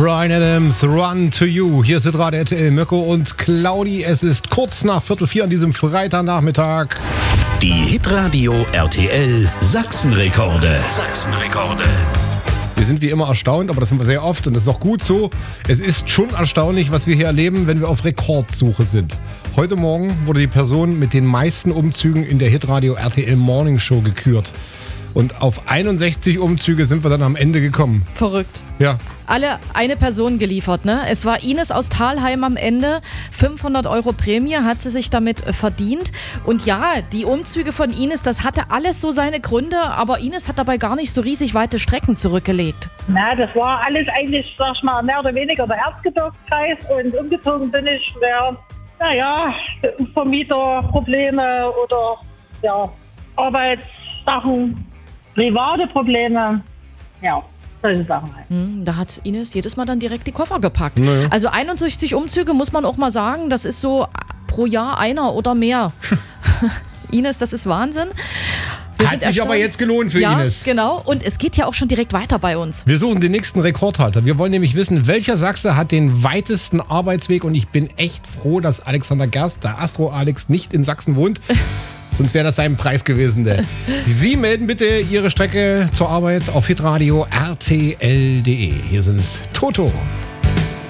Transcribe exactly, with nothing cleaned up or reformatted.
Bryan Adams, Run to You. Hier sind gerade R T L, Mirko und Claudi. Es ist kurz nach Viertel vier an diesem Freitagnachmittag. Die Hitradio R T L Sachsenrekorde. Sachsenrekorde. Wir sind wie immer erstaunt, aber das sind wir sehr oft und das ist auch gut so. Es ist schon erstaunlich, was wir hier erleben, wenn wir auf Rekordsuche sind. Heute Morgen wurde die Person mit den meisten Umzügen in der Hitradio R T L Morning Show gekürt. Und auf einundsechzig Umzüge sind wir dann am Ende gekommen. Verrückt. Ja. Alle eine Person geliefert, ne? Es war Ines aus Thalheim am Ende. fünfhundert Euro Prämie hat sie sich damit verdient. Und ja, die Umzüge von Ines, das hatte alles so seine Gründe, aber Ines hat dabei gar nicht so riesig weite Strecken zurückgelegt. Na, das war alles eigentlich, sag ich mal, mehr oder weniger der Erzgebirgskreis. Und umgezogen bin ich, der, naja, Vermieterprobleme oder ja, Arbeitssachen, private Probleme, ja. Solche Sachen halt. Hm, da hat Ines jedes Mal dann direkt die Koffer gepackt. Naja. Also einundsechzig Umzüge, muss man auch mal sagen, das ist so pro Jahr einer oder mehr. Ines, das ist Wahnsinn. Wir Hat sind sich erstaunt. aber jetzt gelohnt für ja, Ines. Genau. Und es geht ja auch schon direkt weiter bei uns. Wir suchen den nächsten Rekordhalter. Wir wollen nämlich wissen, welcher Sachse hat den weitesten Arbeitsweg. Und ich bin echt froh, dass Alexander Gerst, der Astro-Alex, nicht in Sachsen wohnt. Sonst wäre das sein Preis gewesen. Ne? Sie melden bitte Ihre Strecke zur Arbeit auf hitradio R T L punkt de. Hier sind Toto.